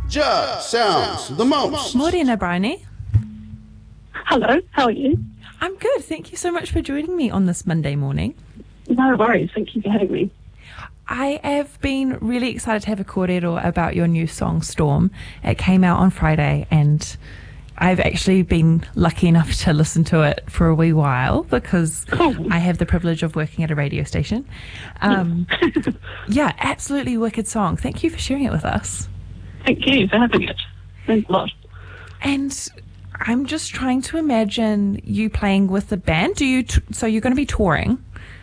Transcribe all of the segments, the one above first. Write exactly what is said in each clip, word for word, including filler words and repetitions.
Just sounds the most. Morena, Bryony. Hello, how are you? I'm good. Thank you so much for joining me on this Monday morning. No worries. Thank you for having me. I have been really excited to have a kōrero about your new song, Storm. It came out on Friday, and I've actually been lucky enough to listen to it for a wee while because Cool. I have the privilege of working at a radio station. Um, yeah, absolutely wicked song. Thank you for sharing it with us. Thank you for having it. Thanks a lot. And I'm just trying to imagine you playing with the band. Do you? T- so you're going to be touring?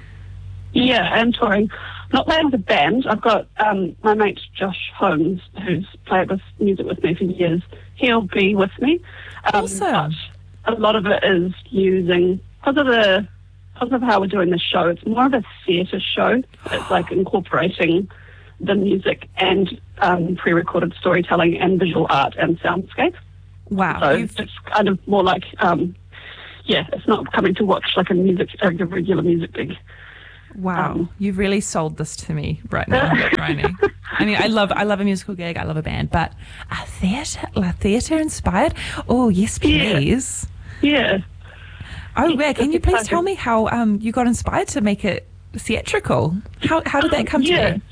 Yeah, I'm touring. Not playing with a band. I've got um, my mate Josh Holmes, who's played with music with me for years. He'll be with me. Um, Awesome. But a lot of it is using, because of the, because of how we're doing this show, it's more of a theatre show. It's like incorporating the music and um, pre-recorded storytelling and visual art and soundscape. Wow. So You've, it's kind of more like, um, yeah, it's not coming to watch like a music, like a regular music gig. wow. um, You've really sold this to me right now, Bryony. I mean, I love I love a musical gig. I love a band, but a theatre, like theatre inspired. Oh yes, Yeah. please. Yeah. Oh, It's yeah. Can you please exciting. tell me how um you got inspired to make it theatrical? How how did that come Yeah. to you?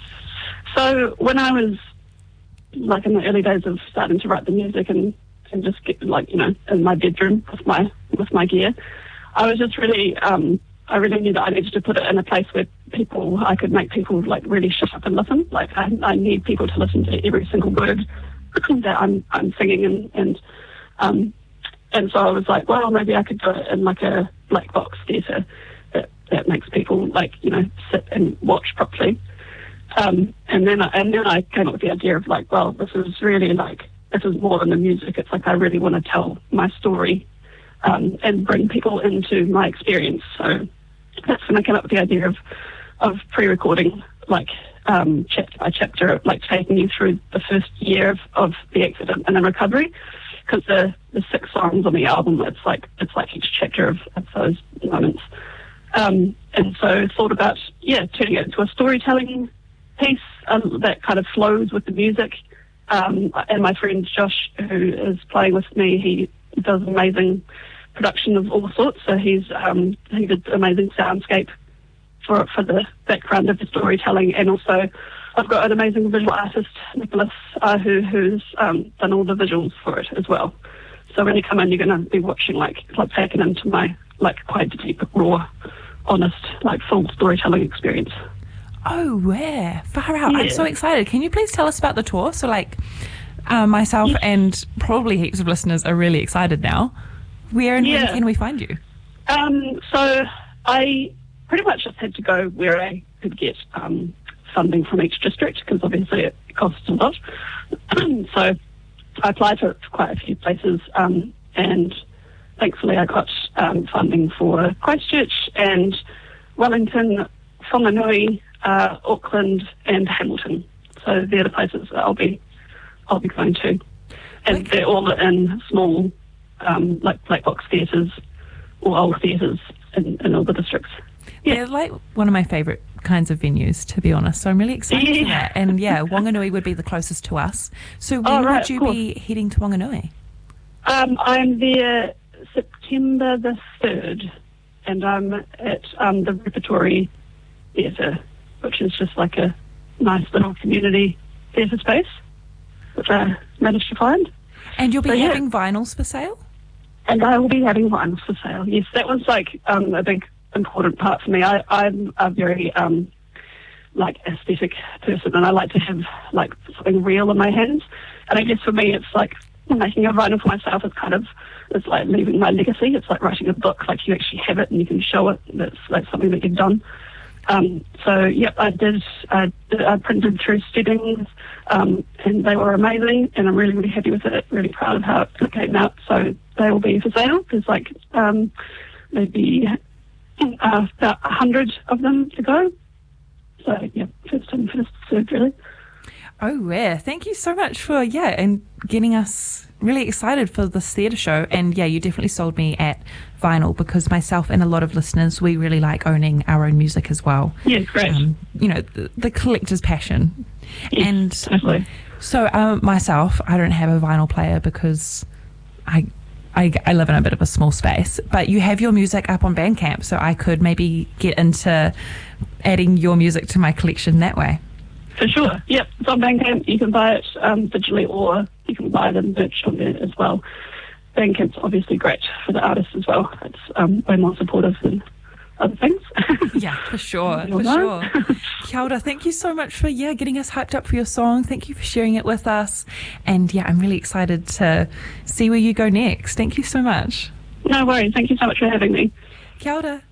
So when I was like in the early days of starting to write the music and, and just get like, you know, in my bedroom with my with my gear, I was just really um I really knew that I needed to put it in a place where people I could make people like really shut up and listen. Like I, I need people to listen to every single word that I'm I'm singing and, and um and so I was like, well, maybe I could do it in like a black box theatre that, that makes people like, you know, sit and watch properly. Um, and then I, and then I came up with the idea of like, well, this is really like, this is more than the music. It's like I really want to tell my story um, and bring people into my experience. So that's when I came up with the idea of of pre-recording, like um, chapter by chapter, like taking you through the first year of, of the accident and then recovery. Because the, the six songs on the album, it's like it's like each chapter of, of those moments. Um, and so thought about, yeah, turning it into a storytelling piece um, that kind of flows with the music. Um, and my friend Josh, who is playing with me, he does amazing production of all sorts. So he's um, he did amazing soundscape for for the background of the storytelling, and also I've got an amazing visual artist, Nicholas, uh, who who's um, done all the visuals for it as well. So when you come in, you're going to be watching like like taken into my like quite deep, raw, honest, like full storytelling experience. Oh, where? Far out. I'm Yeah. so excited. Can you please tell us about the tour? So, like, uh, myself Yeah. and probably heaps of listeners are really excited now. Where and when Yeah. can we find you? Um, so I pretty much just had to go where I could get um, funding from each district because obviously it costs a lot. So I applied for, for quite a few places um, and thankfully I got um, funding for Christchurch and Wellington, Whanganui, uh, Auckland and Hamilton. So they're the places that I'll be I'll be going to. And Okay. they're all in small um, like black box theatres or old theatres in, in all the districts. Yeah. They're like one of my favourite kinds of venues, to be honest. So I'm really excited for Yeah. that. And yeah, Whanganui would be the closest to us. So when Oh, right, would you of course. be heading to Whanganui? Um, I'm there September the third, and I'm at um, the Repertory Theatre, which is just like a nice little community theatre space, which I managed to find. And you'll be So, yeah. having vinyls for sale? And I will be having wines for sale. Yes, that was like um, a big important part for me. I, I'm a very um, like aesthetic person, and I like to have like something real in my hands. And I guess for me, it's like making a vinyl for myself is kind of it's like leaving my legacy. It's like writing a book. Like you actually have it and you can show it. That's like something that you've done. Um, so yep, I did. I, did, I printed through Stebbings, um, and they were amazing. And I'm really, really happy with it. Really proud of how it came out. So they will be for sale. There's like um, maybe uh, about a hundred of them to go. So yeah, first in, first served, really. Oh, yeah. Thank you so much for, yeah, and getting us really excited for this theatre show. And yeah, you definitely sold me at vinyl, because myself and a lot of listeners, we really like owning our own music as well. Yeah, great. Um, you know, the, the collector's passion. Yes, and totally. So um, myself, I don't have a vinyl player because I, I I live in a bit of a small space. But you have your music up on Bandcamp, so I could maybe get into adding your music to my collection that way. For sure. Yep, it's on Bandcamp. You can buy it um, digitally, or you can buy the merch on there as well. Bandcamp's obviously great for the artists as well. It's um, way more supportive than other things. Yeah, for sure, You'll for know. sure. Kia ora, thank you so much for yeah getting us hyped up for your song. Thank you for sharing it with us. And yeah, I'm really excited to see where you go next. Thank you so much. No worries. Thank you so much for having me. Kia ora.